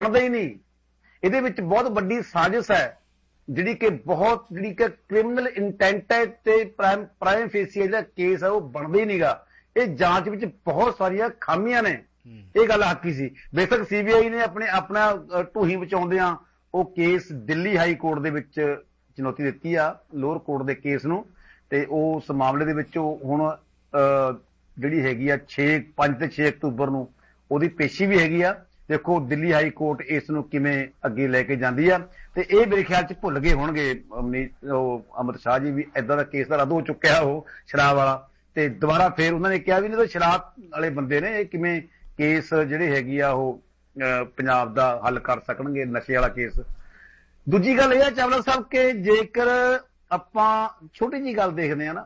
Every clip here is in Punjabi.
ਬਣਦਾ ਹੀ ਨਹੀਂ। ਇਹਦੇ ਵਿੱਚ ਬਹੁਤ ਵੱਡੀ ਸਾਜ਼ਿਸ਼ ਹੈ ਜਿਹੜੀ ਕਿ ਬਹੁਤ ਜਿਹੜੀ ਕਿ ਕ੍ਰਿਮੀਨਲ ਇੰਟੈਂਟ ਹੈ ਤੇ ਪ੍ਰਾਈਮ ਫੇਸੀ ਜਿਹੜਾ ਕੇਸ ਹੈ ਉਹ ਬਣਦਾ ਹੀ ਨਹੀਂਗਾ। ਇਹ ਜਾਂਚ ਵਿੱਚ ਬਹੁਤ ਸਾਰੀਆਂ ਖਾਮੀਆਂ ਨੇ, ਇਹ ਗੱਲ ਹੱਕੀ ਸੀ। ਬੇਸ਼ੱਕ CBI ਨੇ ਆਪਣਾ ਢੂਹੀ ਬਚਾਉਂਦਿਆਂ ਉਹ ਕੇਸ ਦਿੱਲੀ ਹਾਈ ਕੋਰਟ ਦੇ ਵਿੱਚ ਚੁਣੌਤੀ ਦਿੱਤੀ ਆ, ਲੋਅਰ ਕੋਰਟ ਦੇ ਕੇਸ ਨੂੰ, ਤੇ ਉਸ ਮਾਮਲੇ ਦੇ ਵਿੱਚ ਹੁਣ ਜਿਹੜੀ ਹੈਗੀ ਆ 5 ਤੇ 6 ਅਕਤੂਬਰ ਨੂੰ ਉਹਦੀ ਪੇਸ਼ੀ ਵੀ ਹੈਗੀ ਆ। ਦੇਖੋ ਦਿੱਲੀ ਹਾਈ ਕੋਰਟ ਇਸ ਨੂੰ ਕਿਵੇਂ ਅੱਗੇ ਲੈ ਕੇ ਜਾਂਦੀ ਆ। ਤੇ ਇਹ ਮੇਰੇ ਖਿਆਲ ਚ ਭੁੱਲ ਗਏ ਹੋਣਗੇ ਅਮਿਤ ਸ਼ਾਹ ਜੀ ਵੀ ਏਦਾਂ ਦਾ ਕੇਸ ਤਾਂ ਰੱਦ ਹੋ ਚੁੱਕਿਆ ਉਹ ਸ਼ਰਾਬ ਵਾਲਾ, ਤੇ ਦੁਬਾਰਾ ਫੇਰ ਉਹਨਾਂ ਨੇ ਕਿਹਾ ਵੀ ਨਹੀਂ ਤਾਂ ਸ਼ਰਾਬ ਵਾਲੇ ਬੰਦੇ ਨੇ ਇਹ ਕਿਵੇਂ ਕੇਸ ਜਿਹੜੇ ਹੈਗੀ ਆ ਉਹ ਪੰਜਾਬ ਦਾ ਹੱਲ ਕਰ ਸਕਣਗੇ, ਨਸ਼ੇ ਵਾਲਾ ਕੇਸ। ਦੂਜੀ ਗੱਲ ਇਹ ਆ ਚਾਵਲਾ ਸਾਹਿਬ ਕਿ ਜੇਕਰ ਆਪਾਂ ਛੋਟੀ ਜਿਹੀ ਗੱਲ ਦੇਖਦੇ ਆ ਨਾ,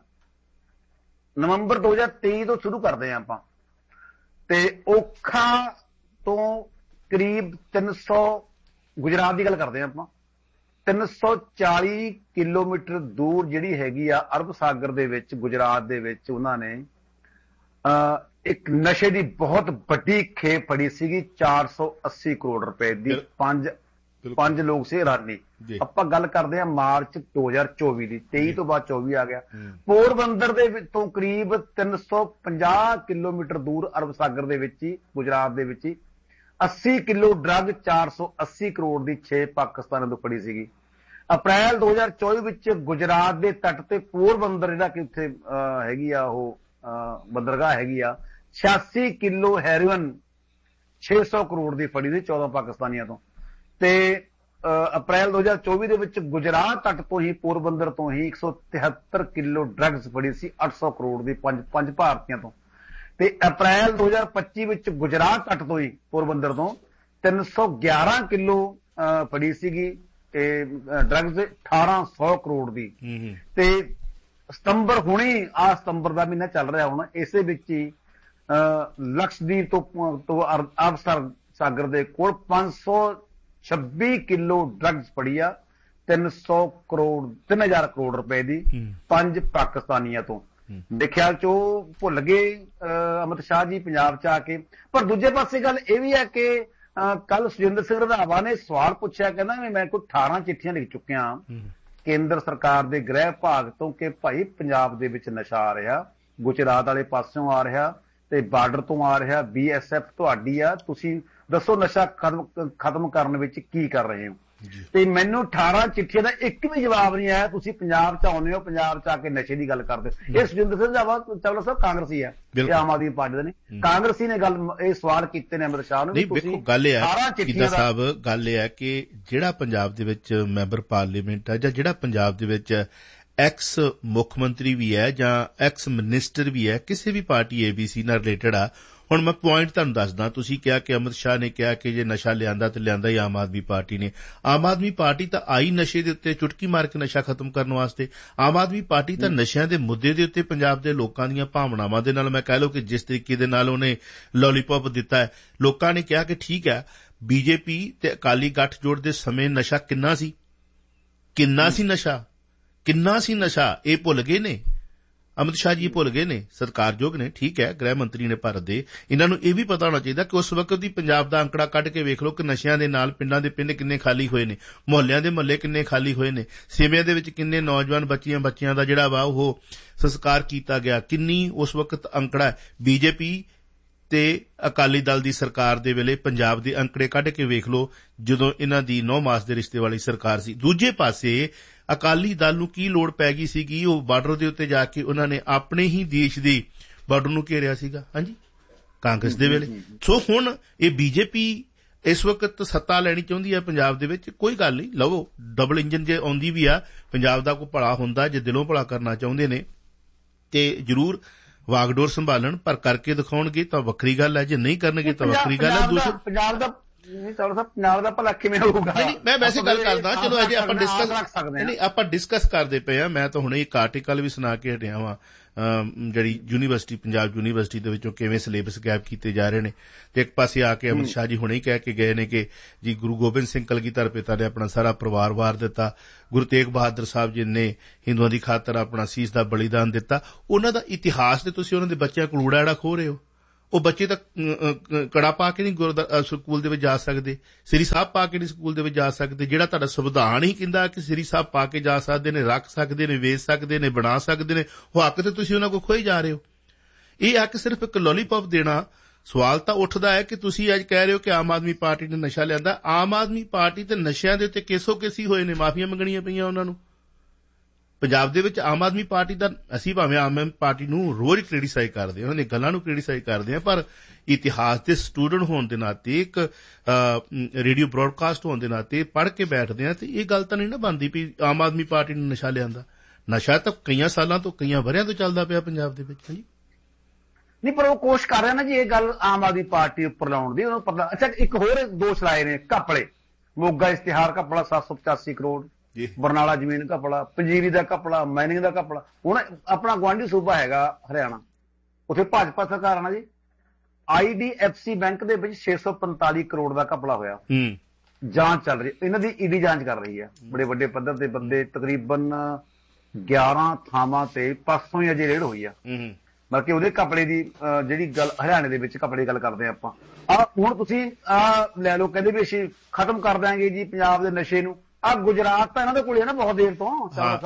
ਨਵੰਬਰ 2023 ਤੋਂ ਸ਼ੁਰੂ ਕਰਦੇ ਆ ਆਪਾਂ, ਤੇ ਔਖਾ ਤੋਂ ਕਰੀਬ 300 ਗੁਜਰਾਤ ਦੀ ਗੱਲ ਕਰਦੇ ਆ ਆਪਾਂ, 340 ਕਿਲੋਮੀਟਰ ਦੂਰ ਜਿਹੜੀ ਹੈਗੀ ਆ ਅਰਬ ਸਾਗਰ ਦੇ ਵਿੱਚ ਗੁਜਰਾਤ ਦੇ ਵਿੱਚ ਉਹਨਾਂ ਨੇ ਇੱਕ ਨਸ਼ੇ ਦੀ ਬਹੁਤ ਵੱਡੀ ਖੇਪ ਫੜੀ ਸੀਗੀ 480 ਕਰੋੜ ਰੁਪਏ ਦੀ। ਪੰਜ ਲੋਕ ਸੀ ਇਰਾਨੀ। ਆਪਾਂ ਗੱਲ ਕਰਦੇ ਹਾਂ ਮਾਰਚ 2024 ਦੀ, 23 ਤੋਂ ਬਾਅਦ 24 ਆ ਗਿਆ। ਪੋਰਬੰਦਰ ਦੇ ਤੋਂ ਕਰੀਬ 350 ਕਿਲੋਮੀਟਰ ਦੂਰ ਅਰਬ ਸਾਗਰ ਦੇ ਵਿੱਚ ਹੀ ਗੁਜਰਾਤ ਦੇ ਵਿੱਚ ਹੀ 80 ਕਿਲੋ ਡਰੱਗ 480 ਕਰੋੜ ਦੀ 6 ਪਾਕਿਸਤਾਨ ਤੋਂ ਫੜੀ ਸੀਗੀ। ਅਪ੍ਰੈਲ 2024 ਵਿੱਚ ਗੁਜਰਾਤ ਦੇ ਤੱਟ ਤੇ ਪੋਰਬੰਦਰ ਜਿਹੜਾ ਕਿ ਉੱਥੇ ਹੈਗੀ ਆ ਉਹ ਬੰਦਰਗਾਹ ਹੈਗੀ ਆ, 86 ਕਿਲੋ ਹੈਰੋਇਨ 600 ਕਰੋੜ ਦੀ ਫੜੀ ਸੀ 14 ਪਾਕਿਸਤਾਨੀਆਂ ਤੋਂ। ਤੇ ਅਪ੍ਰੈਲ 2024 ਦੇ ਵਿੱਚ ਗੁਜਰਾਤ ਤੱਟ ਤੋਂ ਹੀ ਪੋਰਬੰਦਰ ਤੋਂ ਹੀ 173 ਕਿਲੋ ਡਰੱਗਸ ਫੜੀ ਸੀ 800 ਕਰੋੜ ਦੀ ਪੰਜ ਭਾਰਤੀਆਂ ਤੋਂ। ਤੇ ਅਪ੍ਰੈਲ 2025 ਵਿੱਚ ਗੁਜਰਾਤ ਤੱਟ ਤੋਂ ਹੀ ਪੋਰਬੰਦਰ ਤੋਂ 311 ਕਿਲੋ ਫੜੀ ਸੀਗੀ ਡਰੱਗਸ 1800 ਕਰੋੜ ਦੀ। ਤੇ ਸਤੰਬਰ ਸਤੰਬਰ ਦਾ ਮਹੀਨਾ ਚੱਲ ਰਿਹਾ ਹੁਣ, ਇਸੇ ਵਿੱਚ ਹੀ ਲਕਸ਼ਦੀਪ ਤੋਂ ਅਰਬ ਸਾਗਰ ਦੇ ਕੋਲ 526 ਕਿਲੋ ਡਰੱਗਸ ਫੜੀ ਆ 3000 ਕਰੋੜ ਰੁਪਏ ਦੀ 5 ਪਾਕਿਸਤਾਨੀਆਂ ਤੋਂ। ਮੇਰੇ ਖਿਆਲ ਚ ਉਹ ਭੁੱਲ ਗਏ ਅਮਿਤ ਸ਼ਾਹ ਜੀ ਪੰਜਾਬ ਚ ਆ ਕੇ। ਪਰ ਦੂਜੇ ਪਾਸੇ ਗੱਲ ਇਹ ਵੀ ਹੈ ਕਿ ਕੱਲ ਸੁਖਜਿੰਦਰ ਸਿੰਘ ਰੰਧਾਵਾ ਨੇ ਸਵਾਲ ਪੁੱਛਿਆ, ਕਹਿੰਦਾ ਵੀ ਮੈਂ ਕੋਈ 18 ਚਿੱਠੀਆਂ ਲਿਖ ਚੁੱਕਿਆ ਕੇਂਦਰ ਸਰਕਾਰ ਦੇ ਗ੍ਰਹਿ ਵਿਭਾਗ ਤੋਂ ਕਿ ਭਾਈ ਪੰਜਾਬ ਦੇ ਵਿੱਚ ਨਸ਼ਾ ਆ ਰਿਹਾ, ਗੁਜਰਾਤ ਵਾਲੇ ਪਾਸਿਓਂ ਆ ਰਿਹਾ ਤੇ ਬਾਰਡਰ ਤੋਂ ਆ ਰਿਹਾ, BSF ਤੁਹਾਡੀ ਆ, ਤੁਸੀਂ ਦੱਸੋ ਨਸ਼ਾ ਖਤਮ ਕਰਨ ਵਿੱਚ ਕੀ ਕਰ ਰਹੇ ਹੋ। ਤੇ ਮੈਨੂੰ 18 ਚਿੱਠੀਆਂ ਦਾ ਇੱਕ ਵੀ ਜਵਾਬ ਨਹੀਂ ਆਇਆ। ਤੁਸੀਂ ਪੰਜਾਬ ਚ ਆਉਂਦੇ ਹੋ, ਪੰਜਾਬ ਚ ਆ ਕੇ ਨਸ਼ੇ ਦੀ ਗੱਲ ਕਰਦੇ ਹੋ। ਇਹ ਸੁਖਜਿੰਦਰ ਸਿੰਘ ਚਾਵਲਾ ਸਾਹਿਬ ਕਾਂਗਰਸੀ ਹੈ, ਇਹ ਆਮ ਆਦਮੀ ਪਾਰਟੀ ਦੇ ਨੇ। ਕਾਂਗਰਸੀ ਨੇ ਇਹ ਸਵਾਲ ਕੀਤੇ ਨੇ ਅਮਿਤ ਸ਼ਾਹ ਨੂੰ। ਨਹੀਂ ਵੇਖੋ ਗੱਲ ਇਹ ਹੈ ਸਾਹਿਬ, ਗੱਲ ਇਹ ਹੈ ਕਿ ਜਿਹੜਾ ਪੰਜਾਬ ਦੇ ਵਿੱਚ ਮੈਂਬਰ ਪਾਰਲੀਮੈਂਟ ਹੈ ਜਾਂ ਜਿਹੜਾ ਪੰਜਾਬ ਦੇ ਵਿੱਚ ਐਕਸ ਮੁੱਖ ਮੰਤਰੀ ਵੀ ਹੈ ਜਾਂ ਐਕਸ ਮਿਨਿਸਟਰ ਵੀ ਹੈ, ਕਿਸੇ ਵੀ ਪਾਰਟੀ ABC ਨਾਲ ਰਿਲੇਟਡ ਆ। ਹੁਣ ਮੈਂ ਪੁਆਇੰਟ ਤੁਹਾਨੂੰ ਦੱਸਦਾ, ਤੁਸੀਂ ਕਿਹਾ ਕਿ ਅਮਿਤ ਸ਼ਾਹ ਨੇ ਕਿਹਾ ਕਿ ਜੇ ਨਸ਼ਾ ਲਿਆਂਦਾ ਤੇ ਲਿਆਂਦਾ ਹੀ ਆਮ ਆਦਮੀ ਪਾਰਟੀ ਨੇ। ਆਮ ਆਦਮੀ ਪਾਰਟੀ ਤਾਂ ਆਈ ਨਸ਼ੇ ਦੇ ਉੱਤੇ ਚੁਟਕੀ ਮਾਰ ਕੇ ਨਸ਼ਾ ਖਤਮ ਕਰਨ ਵਾਸਤੇ। ਆਮ ਆਦਮੀ ਪਾਰਟੀ ਤਾਂ ਨਸ਼ਿਆਂ ਦੇ ਮੁੱਦੇ ਦੇ ਉੱਤੇ ਪੰਜਾਬ ਦੇ ਲੋਕਾਂ ਦੀਆਂ ਭਾਵਨਾਵਾਂ ਦੇ ਨਾਲ, ਮੈਂ ਕਹਿ ਲਓ ਕਿ ਜਿਸ ਤਰੀਕੇ ਦੇ ਨਾਲ ਉਹਨੇ ਲੋਲੀਪੌਪ ਦਿੱਤਾ ਹੈ, ਲੋਕਾਂ ਨੇ ਕਿਹਾ ਕਿ ਠੀਕ ਹੈ BJP ਤੇ ਅਕਾਲੀ ਗੱਠਜੋੜ ਦੇ ਸਮੇਂ ਨਸ਼ਾ ਕਿੰਨਾ ਸੀ ਨਸ਼ਾ ਇਹ ਭੁੱਲ ਗਏ ਨੇ। ਅਮਿਤ ਸ਼ਾਹ ਜੀ ਭੁੱਲ ਗਏ ਨੇ, ਸਤਿਕਾਰਯੋਗ ਨੇ, ਠੀਕ ਹੈ, ਗ੍ਰਹਿ ਮੰਤਰੀ ਨੇ ਭਾਰਤ ਦੇ। ਇਹਨਾਂ ਨੂੰ ਇਹ ਵੀ ਪਤਾ ਹੋਣਾ ਚਾਹੀਦਾ ਕਿ ਉਸ ਵਕਤ ਦੀ ਪੰਜਾਬ ਦਾ ਅੰਕੜਾ ਕੱਢ ਕੇ ਵੇਖ ਲਓ ਕਿ ਨਸ਼ਿਆਂ ਦੇ ਨਾਲ ਪਿੰਡਾਂ ਦੇ ਪਿੰਡ ਕਿੰਨੇ ਖਾਲੀ ਹੋਏ ਨੇ, ਮੁਹੱਲਿਆਂ ਦੇ ਮੁਹੱਲੇ ਕਿੰਨੇ ਖਾਲੀ ਹੋਏ ਨੇ, ਸਿਵਿਆਂ ਦੇ ਵਿੱਚ ਕਿੰਨੇ ਨੌਜਵਾਨ ਬੱਚਿਆਂ ਦਾ ਜਿਹੜਾ ਵਾ ਉਹ ਸੰਸਕਾਰ ਕੀਤਾ ਗਿਆ, ਕਿੰਨੀ ਉਸ ਵਕਤ ਅੰਕੜਾ। BJP ਤੇ ਅਕਾਲੀ ਦਲ ਦੀ ਸਰਕਾਰ ਦੇ ਵੇਲੇ ਪੰਜਾਬ ਦੇ ਅੰਕੜੇ ਕੱਢ ਕੇ ਵੇਖ ਲਓ ਜਦੋਂ ਇਹਨਾਂ ਦੀ 9 ਮਾਸ ਦੇ ਰਿਸ਼ਤੇ ਵਾਲੀ ਸਰਕਾਰ ਸੀ। ਦੂਜੇ ਪਾਸੇ ਅਕਾਲੀ ਦਲ ਨੂੰ ਕੀ ਲੋੜ ਪੈ ਗਈ ਸੀਗੀ, ਉਹ ਬਾਰਡਰ ਦੇ ਉੱਤੇ ਜਾ ਕੇ ਉਹਨਾਂ ਨੇ ਆਪਣੇ ਹੀ ਦੇਸ਼ ਦੇ ਬਾਰਡਰ ਨੂੰ ਘੇਰਿਆ ਸੀਗਾ, ਹਾਂਜੀ, ਕਾਂਗਰਸ ਦੇ ਵੇਲੇ। ਸੋ ਹੁਣ ਇਹ BJP ਇਸ ਵਕਤ ਸੱਤਾ ਲੈਣੀ ਚਾਹੁੰਦੀ ਹੈ ਪੰਜਾਬ ਦੇ ਵਿੱਚ, ਕੋਈ ਗੱਲ ਨਹੀਂ, ਲਵੋ, ਡਬਲ ਇੰਜਨ ਜੇ ਆਉਂਦੀ ਵੀ ਆ, ਪੰਜਾਬ ਦਾ ਕੋਈ ਭਲਾ ਹੁੰਦਾ, ਜੇ ਦਿਲੋਂ ਭਲਾ ਕਰਨਾ ਚਾਹੁੰਦੇ ਨੇ ਤੇ ਜ਼ਰੂਰ ਵਾਗਡੋਰ ਸੰਭਾਲਣ, ਪਰ ਕਰਕੇ ਦਿਖਾਉਣਗੇ ਤਾਂ ਵੱਖਰੀ ਗੱਲ ਹੈ, ਜੇ ਨਹੀਂ ਕਰਨਗੇ ਤਾਂ ਵੱਖਰੀ ਗੱਲ ਹੈ। ਦੂਸਰਾ ਪੰਜਾਬ ਦਾ ਭਲਾ ਕਿਵੇਂ ਹੋਊਗਾ? ਮੈਂ ਵੈਸੇ ਗੱਲ ਕਰਦਾ, ਚਲੋ ਅਜੇ ਆਪਾਂ ਡਿਸਕਸ ਕਰਦੇ ਪਏ ਆ। ਮੈਂ ਤਾਂ ਹੁਣੇ ਇੱਕ ਆਰਟੀਕਲ ਵੀ ਸੁਣਾ ਕੇ ਹਟਿਆ ਵਾਂ ਜਿਹੜੀ ਯੂਨੀਵਰਸਿਟੀ, ਪੰਜਾਬ ਯੂਨੀਵਰਸਿਟੀ ਦੇ ਵਿੱਚੋਂ ਕਿਵੇਂ ਸਿਲੇਬਸ ਗੈਪ ਕੀਤੇ ਜਾ ਰਹੇ ਨੇ। ਤੇ ਇੱਕ ਪਾਸੇ ਆ ਕੇ ਅਮਿਤ ਸ਼ਾਹ ਜੀ ਹੁਣੇ ਹੀ ਕਹਿ ਕੇ ਗਏ ਨੇ ਕਿ ਜੀ ਗੁਰੂ ਗੋਬਿੰਦ ਸਿੰਘ ਕਲਗੀਧਰ ਪਿਤਾ ਨੇ ਆਪਣਾ ਸਾਰਾ ਪਰਿਵਾਰ ਵਾਰ ਦਿੱਤਾ, ਗੁਰੂ ਤੇਗ ਬਹਾਦਰ ਸਾਹਿਬ ਜੀ ਨੇ ਹਿੰਦੂਆਂ ਦੀ ਖਾਤਰ ਆਪਣਾ ਸੀਸ ਦਾ ਬਲੀਦਾਨ ਦਿੱਤਾ। ਉਹਨਾਂ ਦਾ ਇਤਿਹਾਸ ਤੇ ਤੁਸੀਂ ਉਹਨਾਂ ਦੇ ਬੱਚਿਆਂ ਕੋਲ ਊੜਾ ਐੜਾ ਖੋਹ ਰਹੇ ਹੋ। ਉਹ ਬੱਚੇ ਤਾਂ ਕੜਾ ਪਾ ਕੇ ਨਹੀਂ ਸਕੂਲ ਦੇ ਵਿੱਚ ਜਾ ਸਕਦੇ, ਸ੍ਰੀ ਸਾਹਿਬ ਪਾ ਕੇ ਨਹੀਂ ਸਕੂਲ ਦੇ ਵਿੱਚ ਜਾ ਸਕਦੇ। ਜਿਹੜਾ ਤੁਹਾਡਾ ਸੰਵਿਧਾਨ ਹੀ ਕਹਿੰਦਾ ਕਿ ਸ੍ਰੀ ਸਾਹਿਬ ਪਾ ਕੇ ਜਾ ਸਕਦੇ ਨੇ, ਰੱਖ ਸਕਦੇ ਨੇ, ਵੇਚ ਸਕਦੇ ਨੇ, ਬਣਾ ਸਕਦੇ ਨੇ, ਉਹ ਹੱਕ ਤੇ ਤੁਸੀਂ ਉਹਨਾਂ ਕੋਲ ਖੋਈ ਜਾ ਰਹੇ ਹੋ। ਇਹ ਹੱਕ ਸਿਰਫ ਇੱਕ ਲੋਲੀਪੌਪ ਦੇਣਾ। ਸਵਾਲ ਤਾਂ ਉੱਠਦਾ ਹੈ ਕਿ ਤੁਸੀਂ ਅੱਜ ਕਹਿ ਰਹੇ ਹੋ ਕਿ ਆਮ ਆਦਮੀ ਪਾਰਟੀ ਨੇ ਨਸ਼ਾ ਲਿਆਂਦਾ। ਆਮ ਆਦਮੀ ਪਾਰਟੀ ਤੇ ਨਸ਼ਿਆਂ ਦੇ ਉੱਤੇ ਕੇਸੋ ਕੇਸੀ ਹੋਏ ਨੇ, ਮਾਫੀਆਂ ਮੰਗਣੀਆਂ ਪਈਆਂ ਉਹਨਾਂ ਨੂੰ। ਪੰਜਾਬ ਦੇ ਵਿੱਚ ਆਮ ਆਦਮੀ ਪਾਰਟੀ ਦਾ ਅਸੀਂ ਭਾਵੇਂ ਆਮ ਆਦਮੀ ਪਾਰਟੀ ਨੂੰ ਰੋਜ਼ ਕ੍ਰਿਟੀਸਾਈਜ਼ ਕਰਦੇ ਹਾਂ, ਉਹਨਾਂ ਦੀਆਂ ਗੱਲਾਂ ਨੂੰ ਕ੍ਰਿਟੀਸਾਈਜ਼ ਕਰਦੇ ਹਾਂ, ਪਰ ਇਤਿਹਾਸ ਦੇ ਸਟੂਡੈਂਟ ਹੋਣ ਦੇ ਨਾਤੇ, ਇੱਕ ਰੇਡੀਓ ਬ੍ਰੌਡਕਾਸਟ ਹੋਣ ਦੇ ਨਾਤੇ ਪੜ੍ਹ ਕੇ ਬੈਠਦੇ ਹਾਂ ਤੇ ਇਹ ਗੱਲ ਤਾਂ ਨਹੀਂ ਨਾ ਬਣਦੀ ਵੀ ਆਮ ਆਦਮੀ ਪਾਰਟੀ ਨੇ ਨਸ਼ਾ ਲਿਆਂਦਾ। ਨਸ਼ਾ ਤਾਂ ਕਈਆਂ ਸਾਲਾਂ ਤੋਂ, ਕਈਆਂ ਵਰ੍ਹਿਆਂ ਤੋਂ ਚੱਲਦਾ ਪਿਆ ਪੰਜਾਬ ਦੇ ਵਿੱਚ। ਹਾਂਜੀ ਨਹੀਂ, ਪਰ ਉਹ ਕੋਸ਼ਿਸ਼ ਕਰ ਰਿਹਾ ਨਾ ਜੀ ਇਹ ਗੱਲ ਆਮ ਆਦਮੀ ਪਾਰਟੀ ਉੱਪਰ ਲਾਉਣ ਦੀ, ਉਹਨੂੰ ਪਤਾ। ਅੱਛਾ, ਇੱਕ ਹੋਰ ਦੋਸ਼ ਲਾਏ ਨੇ ਘਪਲੇ, ਮੋਗਾ ਇਸ਼ਤਿਹਾਰ ਘਪਲਾ 785 ਕਰੋੜ, ਬਰਨਾਲਾ ਜ਼ਮੀਨ ਘਪਲਾ, ਪੰਜੀਰੀ ਦਾ ਘਪਲਾ, ਮਾਈਨਿੰਗ ਦਾ ਘਪਲਾ। ਹੁਣ ਆਪਣਾ ਗੁਆਂਢੀ ਸੂਬਾ ਹੈਗਾ ਹਰਿਆਣਾ, ਉੱਥੇ ਭਾਜਪਾ ਸਰਕਾਰ ਆ ਨਾ ਜੀ। IDFC ਬੈਂਕ ਦੇ ਵਿੱਚ 645 ਕਰੋੜ ਦਾ ਘਪਲਾ ਹੋਇਆ, ਜਾਂਚ ਚੱਲ ਰਹੀ, ਇਹਨਾਂ ਦੀ ED ਜਾਂਚ ਕਰ ਰਹੀ ਹੈ। ਬੜੇ ਵੱਡੇ ਪੱਧਰ ਦੇ ਬੰਦੇ, ਤਕਰੀਬਨ 11 ਥਾਵਾਂ ਤੇ ਪਰਸੋਂ ਹੀ ਅਜੇ ਰੇਡ ਹੋਈ ਆ। ਬਾਕੀ ਉਹਦੇ ਘਪਲੇ ਦੀ ਜਿਹੜੀ ਗੱਲ ਹਰਿਆਣੇ ਦੇ ਵਿੱਚ ਘਪਲੇ ਦੀ ਗੱਲ ਕਰਦੇ ਆਪਾਂ। ਹੁਣ ਤੁਸੀਂ ਲੈ ਲਓ, ਕਹਿੰਦੇ ਵੀ ਅਸੀਂ ਖਤਮ ਕਰ ਦਿਆਂਗੇ ਜੀ ਪੰਜਾਬ ਦੇ ਨਸ਼ੇ ਨੂੰ। ਗੁਜਰਾਤ ਤਾਂ ਇਹਨਾਂ ਦੇ ਕੋਲ ਹੈ ਨਾ ਬਹੁਤ ਦੇਰ ਤੋਂ।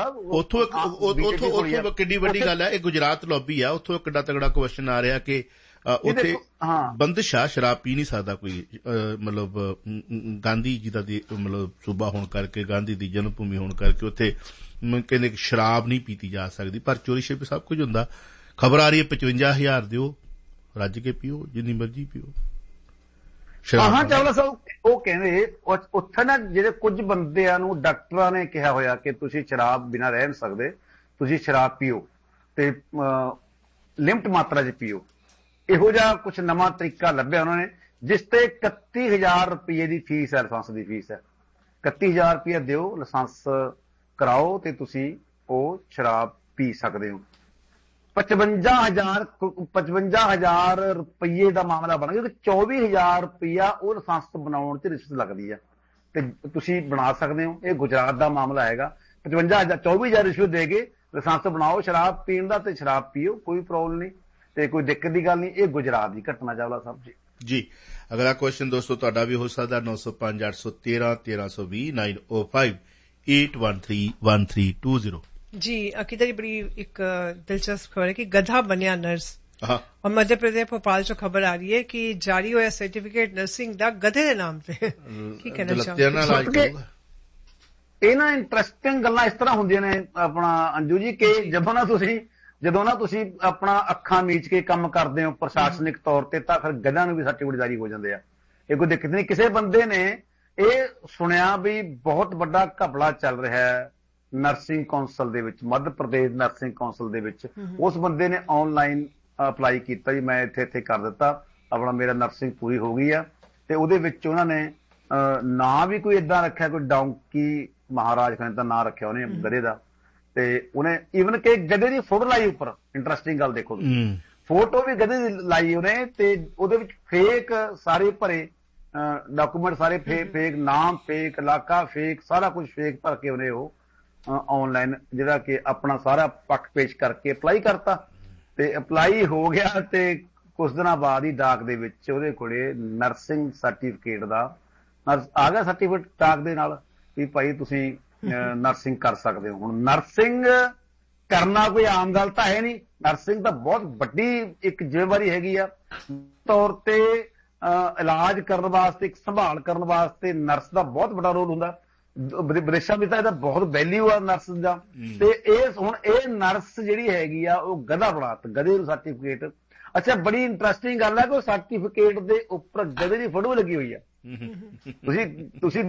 ਉੱਥੋਂ ਕਿੱਡੀ ਵੱਡੀ ਗੱਲ ਹੈ, ਇਹ ਗੁਜਰਾਤ ਲੌਬੀ ਆ, ਉੱਥੋਂ ਕਿੱਡਾ ਤਗੜਾ ਕੁਐਸਚਨ ਆ ਰਿਹਾ ਕਿ ਉੱਥੇ ਬੰਦਿਸ਼ ਆ, ਸ਼ਰਾਬ ਪੀ ਨਹੀਂ ਸਕਦਾ ਕੋਈ। ਮਤਲਬ ਗਾਂਧੀ ਜੀ ਦਾ ਮਤਲਬ ਸੂਬਾ ਹੋਣ ਕਰਕੇ, ਗਾਂਧੀ ਦੀ ਜਨਮ ਭੂਮੀ ਹੋਣ ਕਰਕੇ ਉੱਥੇ ਕਹਿੰਦੇ ਸ਼ਰਾਬ ਨਹੀਂ ਪੀਤੀ ਜਾ ਸਕਦੀ, ਪਰ ਚੋਰੀ ਛਿਪੇ ਸਭ ਕੁਝ ਹੁੰਦਾ। ਖਬਰ ਆ ਰਹੀ ਹੈ 55,000 ਦਿਓ, ਰੱਜ ਕੇ ਪੀਓ, ਜਿੰਨੀ ਮਰਜ਼ੀ ਪੀਓ। ਹਾਂ ਚਾਵਲਾ ਸਾਹਿਬ ਉਹ ਕਹਿੰਦੇ ਉੱਥੇ ਨਾ ਜਿਹੜੇ ਕੁਝ ਬੰਦਿਆਂ ਨੂੰ ਡਾਕਟਰਾਂ ਨੇ ਕਿਹਾ ਹੋਇਆ ਕਿ ਤੁਸੀਂ ਸ਼ਰਾਬ ਬਿਨਾਂ ਰਹਿ ਨਹੀਂ ਸਕਦੇ, ਤੁਸੀਂ ਸ਼ਰਾਬ ਪੀਓ ਤੇ ਲਿਮਟ ਮਾਤਰਾ 'ਚ ਪੀਓ। ਇਹੋ ਜਿਹਾ ਕੁਛ ਨਵਾਂ ਤਰੀਕਾ ਲੱਭਿਆ ਉਹਨਾਂ ਨੇ, ਜਿਸ ਤੇ 31,000 ਰੁਪਏ ਦੀ ਫੀਸ ਹੈ, ਲਾਇਸੈਂਸ ਦੀ ਫੀਸ ਹੈ। 31,000 ਰੁਪਇਆ ਦਿਓ, ਲਾਇਸੈਂਸ ਕਰਾਓ ਤੇ ਤੁਸੀਂ ਉਹ ਸ਼ਰਾਬ ਪੀ ਸਕਦੇ ਹੋ। 55,000 ਰੁਪਏ ਦਾ ਮਾਮਲਾ ਬਣ ਗਿਆ ਕਿ 24,000 ਰੁਪਇਆ ਉਹ ਲਾਇਸੈਂਸ ਬਣਾਉਣ 'ਚ ਰਿਸ਼ਵਤ ਲੱਗਦੀ ਹੈ ਤੇ ਤੁਸੀਂ ਬਣਾ ਸਕਦੇ ਹੋ। ਇਹ ਗੁਜਰਾਤ ਦਾ ਮਾਮਲਾ ਹੈਗਾ। 54,000 ਰਿਸ਼ਵਤ ਦੇ ਕੇ ਲਾਇਸੈਂਸ ਬਣਾਓ ਸ਼ਰਾਬ ਪੀਣ ਦਾ ਤੇ ਸ਼ਰਾਬ ਪੀਓ, ਕੋਈ ਪ੍ਰੋਬਲਮ ਨਹੀਂ ਤੇ ਕੋਈ ਦਿੱਕਤ ਦੀ ਗੱਲ ਨਹੀਂ। ਇਹ ਗੁਜਰਾਤ ਦੀ ਘਟਨਾ ਚਾਵਲਾ ਸਾਹਿਬ ਜੀ। ਜੀ ਅਗਲਾ ਕੁਐਸਚਨ ਦੋਸਤੋ ਤੁਹਾਡਾ ਵੀ ਹੋ ਸਕਦਾ 905-813-1320 905-813-1320। जी अकीदरी बड़ी एक दिलचस्प खबर है कि गधा बनया नर्स। और मध्य प्रदेश भोपाल चो खबर आ रही है कि जारी होया सर्टिफिकेट नर्सिंग दा गधे दे नाम ते की कहना चाहते। ਇਹ ਨਾ ਇੰਟਰਸਟਿੰਗ ਗੱਲਾਂ ਇਸ ਤਰ੍ਹਾਂ ਹੁੰਦੀਆਂ ਨੇ ਆਪਣਾ ਅੰਜੂ ਜੀ ਕਿ ਜਦੋਂ ਨਾ ਤੁਸੀਂ ਆਪਣਾ ਅੱਖਾਂ ਮੀਚ ਕੇ ਕੰਮ ਕਰਦੇ ਹੋ ਪ੍ਰਸ਼ਾਸਨਿਕ ਤੌਰ ਤੇ ਤਾਂ ਫਿਰ ਗਧਿਆਂ ਨੂੰ ਵੀ ਸਰਟੀਫਿਕੇਟ ਜਾਰੀ ਹੋ ਜਾਂਦੇ ਆ। ਇਹ ਕੋਈ ਦਿੱਕਤ ਨਹੀਂ। ਕਿਸੇ ਬੰਦੇ ਨੇ ਇਹ ਸੁਣਿਆ ਵੀ ਬਹੁਤ ਵੱਡਾ ਘਪਲਾ ਚੱਲ ਰਿਹਾ ਹੈ ਨਰਸਿੰਗ ਕੌਂਸਲ ਦੇ ਵਿੱਚ, ਮੱਧ ਪ੍ਰਦੇਸ਼ ਨਰਸਿੰਗ ਕੌਂਸਲ ਦੇ ਵਿੱਚ। ਉਸ ਬੰਦੇ ਨੇ ਆਨਲਾਈਨ ਅਪਲਾਈ ਕੀਤਾ ਜੀ, ਮੈਂ ਇੱਥੇ ਕਰ ਦਿੱਤਾ ਆਪਣਾ, ਮੇਰਾ ਨਰਸਿੰਗ ਪੂਰੀ ਹੋ ਗਈ ਆ। ਤੇ ਉਹਦੇ ਵਿੱਚ ਉਹਨਾਂ ਨੇ ਨਾਂ ਵੀ ਕੋਈ ਏਦਾਂ ਰੱਖਿਆ, ਕੋਈ ਡੌਂਕੀ ਮਹਾਰਾਜ ਖਾਨ ਦਾ ਨਾਂ ਰੱਖਿਆ ਉਹਨੇ ਗਧੇ ਦਾ, ਤੇ ਉਹਨੇ ਈਵਨ ਕਿ ਗਧੇ ਦੀ ਫੋਟੋ ਲਾਈ ਉੱਪਰ। ਇੰਟਰਸਟਿੰਗ ਗੱਲ ਦੇਖੋ, ਫੋਟੋ ਵੀ ਗਧੇ ਦੀ ਲਾਈ ਉਹਨੇ ਤੇ ਉਹਦੇ ਵਿੱਚ ਫੇਕ ਸਾਰੇ ਭਰੇ ਡਾਕੂਮੈਂਟ, ਸਾਰੇ ਫੇਕ ਨਾਮ, ਫੇਕ ਇਲਾਕਾ, ਫੇਕ ਸਾਰਾ ਕੁਝ ਫੇਕ ਭਰ ਕੇ ਉਹਨੇ ਉਹ ਆਨਲਾਈਨ ਜਿਹੜਾ ਕਿ ਆਪਣਾ ਸਾਰਾ ਪੱਖ ਪੇਸ਼ ਕਰਕੇ ਅਪਲਾਈ ਕਰਤਾ ਤੇ ਅਪਲਾਈ ਹੋ ਗਿਆ। ਤੇ ਕੁਝ ਦਿਨਾਂ ਬਾਅਦ ਹੀ ਡਾਕ ਦੇ ਵਿੱਚ ਉਹਦੇ ਕੋਲੇ ਨਰਸਿੰਗ ਸਰਟੀਫਿਕੇਟ ਦਾ ਆ ਗਿਆ, ਸਰਟੀਫਿਕੇਟ ਡਾਕ ਦੇ ਨਾਲ ਵੀ ਭਾਈ ਤੁਸੀਂ ਨਰਸਿੰਗ ਕਰ ਸਕਦੇ ਹੋ। ਹੁਣ ਨਰਸਿੰਗ ਕਰਨਾ ਕੋਈ ਆਮ ਗੱਲ ਤਾਂ ਹੈ ਨਹੀਂ। ਨਰਸਿੰਗ ਤਾਂ ਬਹੁਤ ਵੱਡੀ ਇੱਕ ਜ਼ਿੰਮੇਵਾਰੀ ਹੈਗੀ ਆ। ਤੌਰ ਤੇ ਇਲਾਜ ਕਰਨ ਵਾਸਤੇ, ਇੱਕ ਸੰਭਾਲ ਕਰਨ ਵਾਸਤੇ ਨਰਸ ਦਾ ਬਹੁਤ ਵੱਡਾ ਰੋਲ ਹੁੰਦਾ। ਵਿਦੇਸ਼ਾਂ ਵਿੱਚ ਤਾਂ ਇਹਦਾ ਬਹੁਤ ਵੈਲਿਊ ਆ ਨਰਸ ਦਾ। ਤੇ ਹੁਣ ਇਹ ਨਰਸ ਜਿਹੜੀ ਹੈਗੀ ਆ ਉਹ ਗਧਾ ਬਣਾਤ, ਗਧੇ ਨੂੰ ਸਰਟੀਫਿਕੇਟ। ਅੱਛਾ, ਬੜੀ ਇੰਟਰਸਟਿੰਗ ਗੱਲ ਹੈ ਕਿ ਉਹ ਸਰਟੀਫਿਕੇਟ ਦੇ ਉੱਪਰ ਗਧੇ ਦੀ ਫੋਟੋ ਲੱਗੀ ਹੋਈ ਆ। ਤੁਸੀਂ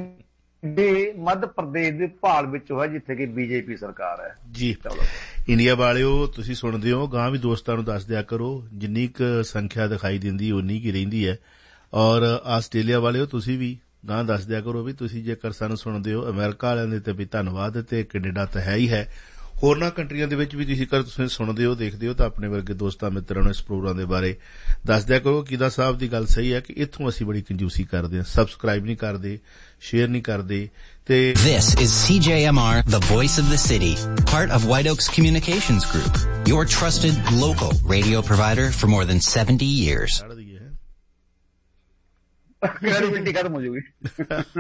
ਮੱਧ ਪ੍ਰਦੇਸ਼ ਦੇ ਭਾਲ ਵਿੱਚ ਹੋਇਆ ਜਿੱਥੇ ਕਿ BJP ਸਰਕਾਰ ਹੈ ਜੀ। ਇੰਡੀਆ ਵਾਲਿਓ ਤੁਸੀਂ ਸੁਣਦੇ ਹੋ, ਗਾਂ ਵੀ ਦੋਸਤਾਂ ਨੂੰ ਦੱਸ ਦਿਆ ਕਰੋ, ਜਿੰਨੀ ਕੁ ਸੰਖਿਆ ਦਿਖਾਈ ਦਿੰਦੀ ਉਨੀ ਕੀ ਰਹਿੰਦੀ ਹੈ। ਔਰ ਆਸਟ੍ਰੇਲੀਆ ਵਾਲਿਓ ਤੁਸੀਂ ਵੀ ਗਾਂ ਦੱਸ ਦਿਆ ਕਰੋ ਵੀ ਤੁਸੀਂ ਜੇਕਰ ਸਾਨੂੰ ਸੁਣਦੇ ਹੋ। ਅਮਰੀਕਾ ਵਾਲਿਆਂ ਦੇ ਤੇ ਵੀ ਧੰਨਵਾਦ, ਤੇ ਕੈਨੇਡਾ ਤਾਂ ਹੈ ਹੀ ਹੈ। ਹੋਰਨਾਂ ਕੰਟਰੀਆਂ ਦੇ ਵਿੱਚ ਵੀ ਜੇਕਰ ਤੁਸੀਂ ਸੁਣਦੇ ਹੋ, ਦੇਖਦੇ ਹੋ ਤਾਂ ਆਪਣੇ ਵਰਗੇ ਦੋਸਤਾਂ ਮਿੱਤਰਾਂ ਨੂੰ ਇਸ ਪ੍ਰੋਗਰਾਮ ਦੇ ਬਾਰੇ ਦੱਸ ਦਿਆ ਕਰੋ। ਕਿਦਾ ਸਾਹਿਬ ਦੀ ਗੱਲ ਸਹੀ ਹੈ ਕਿ ਇੱਥੋਂ ਅਸੀਂ ਬੜੀ ਕੰਜੂਸੀ ਕਰਦੇ ਹਾਂ, ਸਬਸਕ੍ਰਾਈਬ ਨਹੀਂ ਕਰਦੇ, ਸ਼ੇਅਰ ਨਹੀਂ ਕਰਦੇ This is CJMR, the voice of the city, part of White Oaks Communications Group, your trusted local radio provider for more than 70 years.